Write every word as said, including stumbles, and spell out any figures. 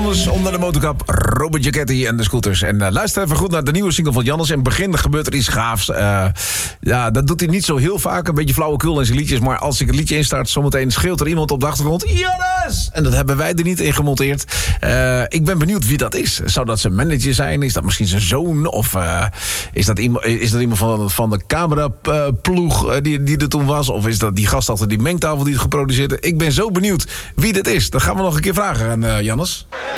anders onder de motorkap. Robert Giachetti en de scooters. En uh, luister even goed naar de nieuwe single van Jannes. In het begin gebeurt er iets gaafs. Uh, ja, dat doet hij niet zo heel vaak. Een beetje flauwekul in zijn liedjes. Maar als ik het liedje instart, zometeen schreeuwt er iemand op de achtergrond. Jannes! En dat hebben wij er niet in gemonteerd. Uh, ik ben benieuwd wie dat is. Zou dat zijn manager zijn? Is dat misschien zijn zoon? Of uh, is, dat iemand, is dat iemand van, van de cameraploeg uh, die, die er toen was? Of is dat die gast achter die mengtafel die het geproduceerd heeft? Ik ben zo benieuwd wie dit is. Dat gaan we nog een keer vragen aan uh, Jannes.